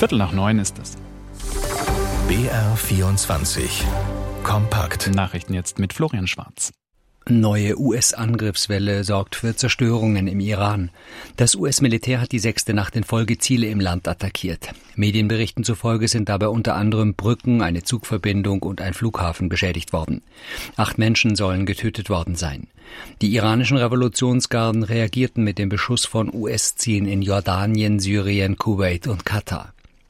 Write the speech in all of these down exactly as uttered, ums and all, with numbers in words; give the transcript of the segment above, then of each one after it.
Viertel nach neun ist es. B R vierundzwanzig. Kompakt. Nachrichten jetzt mit Florian Schwarz. Neue U S-Angriffswelle sorgt für Zerstörungen im Iran. Das U S-Militär hat die sechste Nacht in Folge Ziele im Land attackiert. Medienberichten zufolge sind dabei unter anderem Brücken, eine Zugverbindung und ein Flughafen beschädigt worden. Acht Menschen sollen getötet worden sein. Die iranischen Revolutionsgarden reagierten mit dem Beschuss von U S-Zielen in Jordanien, Syrien, Kuwait und Katar.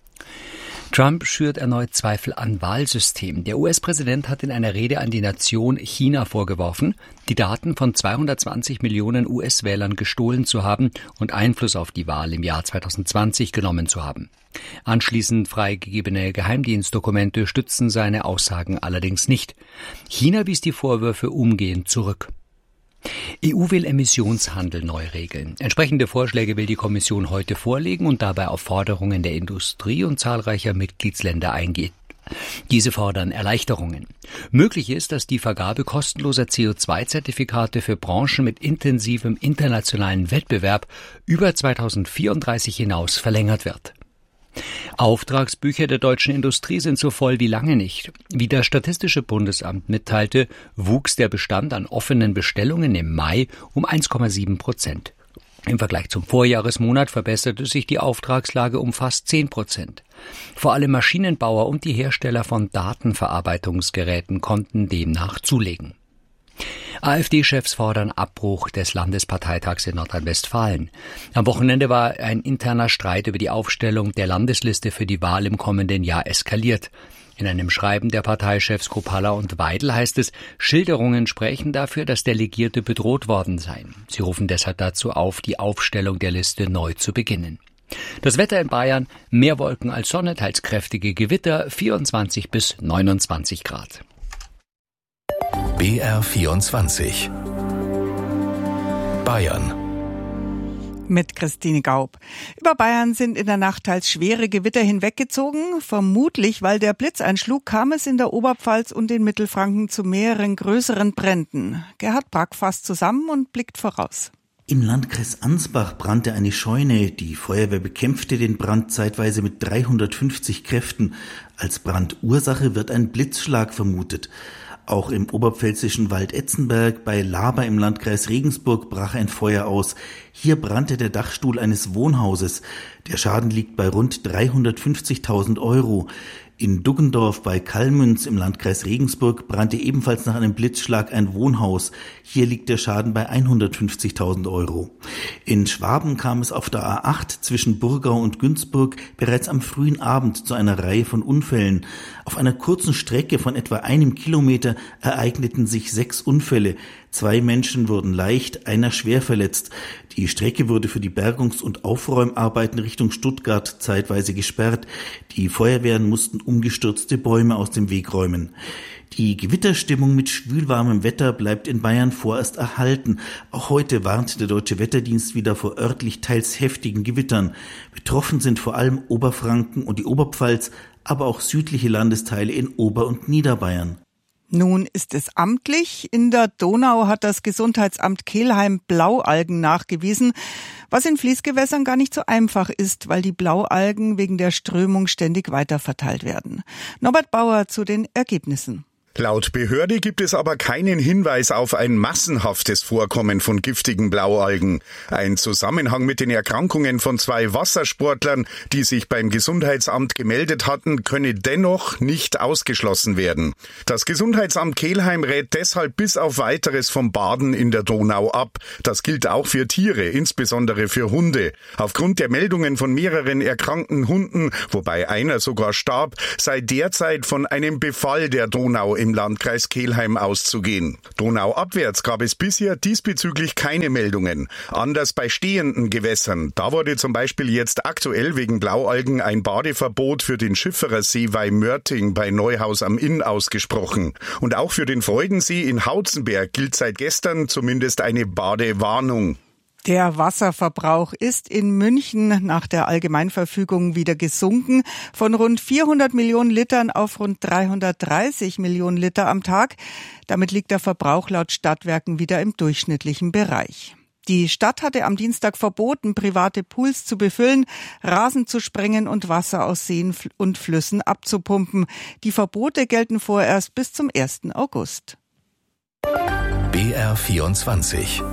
Trump schürt erneut Zweifel an Wahlsystem. Der U S-Präsident hat in einer Rede an die Nation China vorgeworfen, die Daten von zweihundertzwanzig Millionen U S-Wählern gestohlen zu haben und Einfluss auf die Wahl im Jahr zweitausendzwanzig genommen zu haben. Anschließend freigegebene Geheimdienstdokumente stützen seine Aussagen allerdings nicht. China wies die Vorwürfe umgehend zurück. E U will Emissionshandel neu regeln. Entsprechende Vorschläge will die Kommission heute vorlegen und dabei auf Forderungen der Industrie und zahlreicher Mitgliedsländer eingehen. Diese fordern Erleichterungen. Möglich ist, dass die Vergabe kostenloser C O zwei Zertifikate für Branchen mit intensivem internationalen Wettbewerb über zweitausendvierunddreißig hinaus verlängert wird. Auftragsbücher der deutschen Industrie sind so voll wie lange nicht. Wie das Statistische Bundesamt mitteilte, wuchs der Bestand an offenen Bestellungen im Mai um eins Komma sieben Prozent. Im Vergleich zum Vorjahresmonat verbesserte sich die Auftragslage um fast zehn Prozent. Vor allem Maschinenbauer und die Hersteller von Datenverarbeitungsgeräten konnten demnach zulegen. AfD-Chefs fordern Abbruch des Landesparteitags in Nordrhein-Westfalen. Am Wochenende war ein interner Streit über die Aufstellung der Landesliste für die Wahl im kommenden Jahr eskaliert. In einem Schreiben der Parteichefs Kropalla und Weidel heißt es, Schilderungen sprechen dafür, dass Delegierte bedroht worden seien. Sie rufen deshalb dazu auf, die Aufstellung der Liste neu zu beginnen. Das Wetter in Bayern, mehr Wolken als Sonne, teils kräftige Gewitter, vierundzwanzig bis neunundzwanzig Grad. B R vierundzwanzig. Bayern. Mit Christine Gaub. Über Bayern sind in der Nacht teils schwere Gewitter hinweggezogen. Vermutlich, weil der Blitz einschlug, kam es in der Oberpfalz und in Mittelfranken zu mehreren größeren Bränden. Gerhard Brack fasst zusammen und blickt voraus. Im Landkreis Ansbach brannte eine Scheune. Die Feuerwehr bekämpfte den Brand zeitweise mit dreihundertfünfzig Kräften. Als Brandursache wird ein Blitzschlag vermutet. Auch im oberpfälzischen Waldetzenberg bei Laber im Landkreis Regensburg brach ein Feuer aus. Hier brannte der Dachstuhl eines Wohnhauses. Der Schaden liegt bei rund dreihundertfünfzigtausend Euro. In Duggendorf bei Kallmünz im Landkreis Regensburg brannte ebenfalls nach einem Blitzschlag ein Wohnhaus. Hier liegt der Schaden bei hundertfünfzigtausend Euro. In Schwaben kam es auf der A acht zwischen Burgau und Günzburg bereits am frühen Abend zu einer Reihe von Unfällen. Auf einer kurzen Strecke von etwa einem Kilometer ereigneten sich sechs Unfälle. Zwei Menschen wurden leicht, einer schwer verletzt. Die Strecke wurde für die Bergungs- und Aufräumarbeiten Richtung Stuttgart zeitweise gesperrt. Die Feuerwehren mussten umgestürzte Bäume aus dem Weg räumen. Die Gewitterstimmung mit schwülwarmem Wetter bleibt in Bayern vorerst erhalten. Auch heute warnt der Deutsche Wetterdienst wieder vor örtlich teils heftigen Gewittern. Betroffen sind vor allem Oberfranken und die Oberpfalz, aber auch südliche Landesteile in Ober- und Niederbayern. Nun ist es amtlich. In der Donau hat das Gesundheitsamt Kelheim Blaualgen nachgewiesen, was in Fließgewässern gar nicht so einfach ist, weil die Blaualgen wegen der Strömung ständig weiterverteilt werden. Norbert Bauer zu den Ergebnissen. Laut Behörde gibt es aber keinen Hinweis auf ein massenhaftes Vorkommen von giftigen Blaualgen. Ein Zusammenhang mit den Erkrankungen von zwei Wassersportlern, die sich beim Gesundheitsamt gemeldet hatten, könne dennoch nicht ausgeschlossen werden. Das Gesundheitsamt Kelheim rät deshalb bis auf Weiteres vom Baden in der Donau ab. Das gilt auch für Tiere, insbesondere für Hunde. Aufgrund der Meldungen von mehreren erkrankten Hunden, wobei einer sogar starb, sei derzeit von einem Befall der Donau im Landkreis Kelheim auszugehen. Donauabwärts gab es bisher diesbezüglich keine Meldungen. Anders bei stehenden Gewässern. Da wurde zum Beispiel jetzt aktuell wegen Blaualgen ein Badeverbot für den Schifferer Seeweih Mörting bei Neuhaus am Inn ausgesprochen. Und auch für den Freudensee in Hautzenberg gilt seit gestern zumindest eine Badewarnung. Der Wasserverbrauch ist in München nach der Allgemeinverfügung wieder gesunken, von rund vierhundert Millionen Litern auf rund dreihundertdreißig Millionen Liter am Tag. Damit liegt der Verbrauch laut Stadtwerken wieder im durchschnittlichen Bereich. Die Stadt hatte am Dienstag verboten, private Pools zu befüllen, Rasen zu sprengen und Wasser aus Seen und Flüssen abzupumpen. Die Verbote gelten vorerst bis zum ersten August. B R vierundzwanzig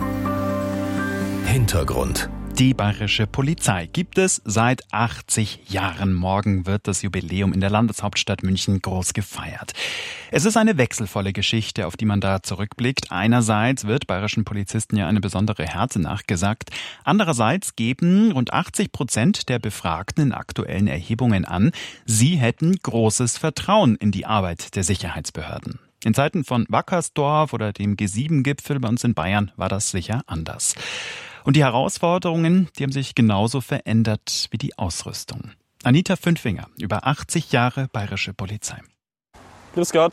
Hintergrund. Die bayerische Polizei gibt es seit achtzig Jahren. Morgen wird das Jubiläum in der Landeshauptstadt München groß gefeiert. Es ist eine wechselvolle Geschichte, auf die man da zurückblickt. Einerseits wird bayerischen Polizisten ja eine besondere Härte nachgesagt. Andererseits geben rund achtzig Prozent der Befragten in aktuellen Erhebungen an, sie hätten großes Vertrauen in die Arbeit der Sicherheitsbehörden. In Zeiten von Wackersdorf oder dem G sieben Gipfel bei uns in Bayern war das sicher anders. Und die Herausforderungen, die haben sich genauso verändert wie die Ausrüstung. Anita Fünfinger über achtzig Jahre bayerische Polizei. Grüß Gott.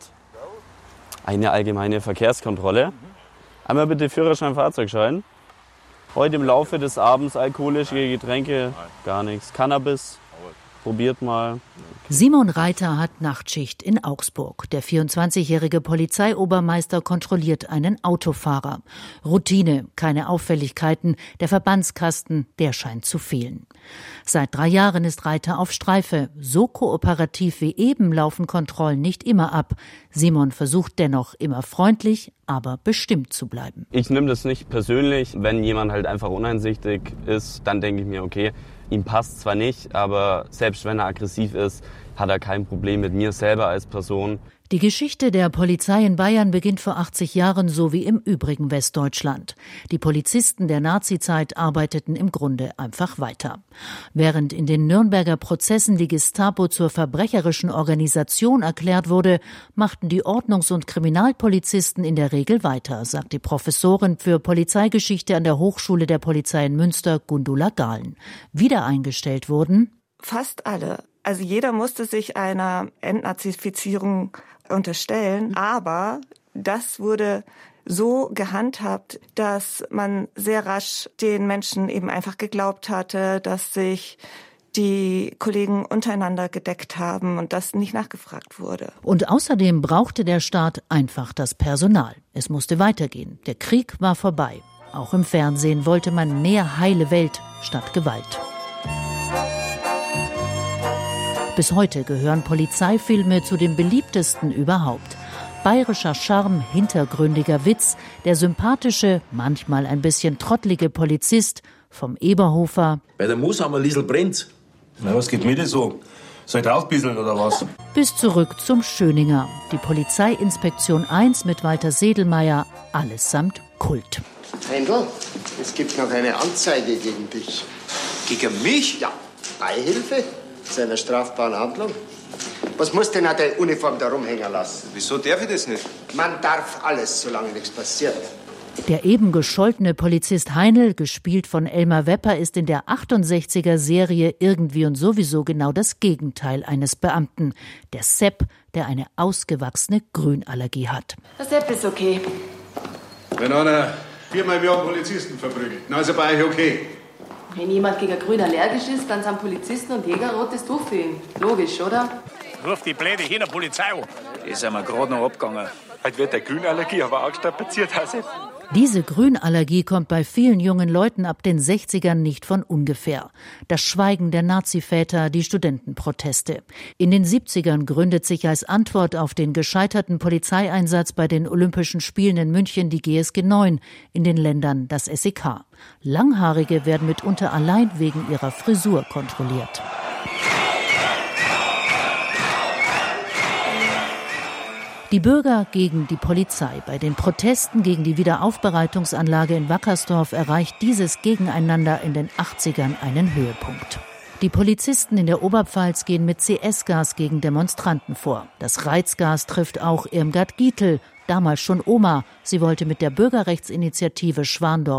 Eine allgemeine Verkehrskontrolle. Einmal bitte Führerschein, Fahrzeugschein. Heute im Laufe des Abends alkoholische Getränke, gar nichts. Cannabis, probiert mal. Simon Reiter hat Nachtschicht in Augsburg. Der vierundzwanzigjährige Polizeiobermeister kontrolliert einen Autofahrer. Routine, keine Auffälligkeiten. Der Verbandskasten, der scheint zu fehlen. Seit drei Jahren ist Reiter auf Streife. So kooperativ wie eben laufen Kontrollen nicht immer ab. Simon versucht dennoch immer freundlich, aber bestimmt zu bleiben. Ich nehme das nicht persönlich. Wenn jemand halt einfach uneinsichtig ist, dann denke ich mir, okay, ihm passt zwar nicht, aber selbst wenn er aggressiv ist, hat er kein Problem mit mir selber als Person. Die Geschichte der Polizei in Bayern beginnt vor achtzig Jahren, so wie im übrigen Westdeutschland. Die Polizisten der Nazizeit arbeiteten im Grunde einfach weiter. Während in den Nürnberger Prozessen die Gestapo zur verbrecherischen Organisation erklärt wurde, machten die Ordnungs- und Kriminalpolizisten in der Regel weiter, sagt die Professorin für Polizeigeschichte an der Hochschule der Polizei in Münster, Gundula Gahlen. Wieder eingestellt wurden fast alle. Also jeder musste sich einer Entnazifizierung unterstellen, aber das wurde so gehandhabt, dass man sehr rasch den Menschen eben einfach geglaubt hatte, dass sich die Kollegen untereinander gedeckt haben und das nicht nachgefragt wurde. Und außerdem brauchte der Staat einfach das Personal. Es musste weitergehen. Der Krieg war vorbei. Auch im Fernsehen wollte man mehr heile Welt statt Gewalt. Bis heute gehören Polizeifilme zu den beliebtesten überhaupt. Bayerischer Charme, hintergründiger Witz, der sympathische, manchmal ein bisschen trottlige Polizist vom Eberhofer. Bei der Mooshammer Liesel brennt. Na, was geht mir denn so? Soll ich draufbisseln oder was? Bis zurück zum Schöninger. Die Polizeiinspektion eins mit Walter Sedelmeier, allesamt Kult. Händel, es gibt noch eine Anzeige gegen dich. Gegen mich? Ja, Beihilfe zu einer strafbaren Handlung. Was muss denn auch deine Uniform da rumhängen lassen? Wieso darf ich das nicht? Man darf alles, solange nichts passiert. Der eben gescholtene Polizist Heinl, gespielt von Elmar Wepper, ist in der achtundsechziger-Serie Irgendwie und sowieso genau das Gegenteil eines Beamten. Der Sepp, der eine ausgewachsene Grünallergie hat. Der Sepp ist okay. Wenn einer viermal im Jahr einen Polizisten verprügelt, dann ist er bei euch okay. Wenn jemand gegen Grün allergisch ist, dann sind Polizisten und Jäger rotes Tuch für ihn. Logisch, oder? Ruf die Pläne hier in der Polizei an. Die sind wir gerade noch abgegangen. Heute wird der Grünallergie aber auch strapaziert, Hase. Diese Grünallergie kommt bei vielen jungen Leuten ab den sechzigern nicht von ungefähr. Das Schweigen der Naziväter, die Studentenproteste. In den siebzigern gründet sich als Antwort auf den gescheiterten Polizeieinsatz bei den Olympischen Spielen in München die G S G neun, in den Ländern das S E K. Langhaarige werden mitunter allein wegen ihrer Frisur kontrolliert. Die Bürger gegen die Polizei. Bei den Protesten gegen die Wiederaufbereitungsanlage in Wackersdorf erreicht dieses Gegeneinander in den achtzigern einen Höhepunkt. Die Polizisten in der Oberpfalz gehen mit C S-Gas gegen Demonstranten vor. Das Reizgas trifft auch Irmgard Gietl, damals schon Oma. Sie wollte mit der Bürgerrechtsinitiative Schwandorf